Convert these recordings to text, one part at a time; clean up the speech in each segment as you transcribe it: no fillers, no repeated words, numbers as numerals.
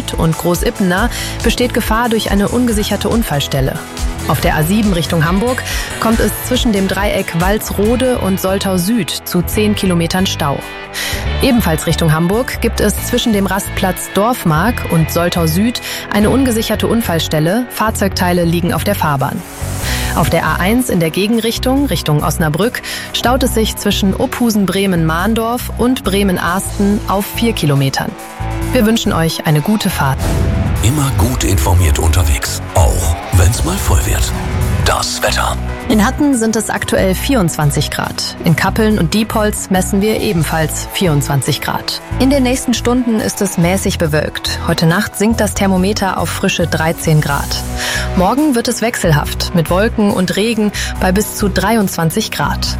Süd und Großippenah besteht Gefahr durch eine ungesicherte Unfallstelle. Auf der A7 Richtung Hamburg kommt es zwischen dem Dreieck Walsrode und Soltau Süd zu 10 Kilometern Stau. Ebenfalls Richtung Hamburg gibt es zwischen dem Rastplatz Dorfmark und Soltau Süd eine ungesicherte Unfallstelle. Fahrzeugteile liegen auf der Fahrbahn. Auf der A1 in der Gegenrichtung, Richtung Osnabrück, staut es sich zwischen Ophusen-Bremen-Mahndorf und Bremen-Ahsten auf 4 Kilometern. Wir wünschen euch eine gute Fahrt. Immer gut informiert unterwegs, auch wenn es mal voll wird. Das Wetter. In Hatten sind es aktuell 24 Grad. In Kappeln und Diepholz messen wir ebenfalls 24 Grad. In den nächsten Stunden ist es mäßig bewölkt. Heute Nacht sinkt das Thermometer auf frische 13 Grad. Morgen wird es wechselhaft mit Wolken und Regen bei bis zu 23 Grad.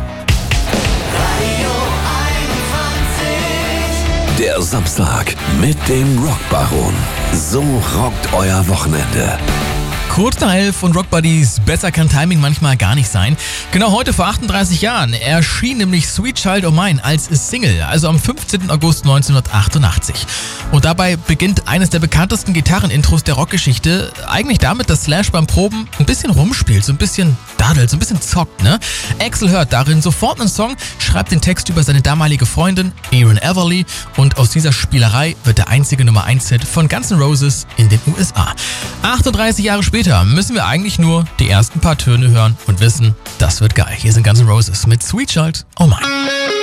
Der Samstag mit dem Rockbaron. So rockt euer Wochenende. Kurz nach 11 und Rock Buddies, besser kann Timing manchmal gar nicht sein. Genau heute vor 38 Jahren erschien nämlich Sweet Child O' Mine als Single, also am 15. August 1988. Und dabei beginnt eines der bekanntesten Gitarrenintros der Rockgeschichte, eigentlich damit, dass Slash beim Proben ein bisschen rumspielt, so ein bisschen daddelt, so ein bisschen zockt, ne? Axl hört darin sofort einen Song, schreibt den Text über seine damalige Freundin Erin Everly und aus dieser Spielerei wird der einzige Nummer 1-Hit von Guns N' Roses in den USA. 38 Jahre später müssen wir eigentlich nur die ersten paar Töne hören und wissen, das wird geil. Hier sind Guns N' Roses mit Sweet Child O' Mine.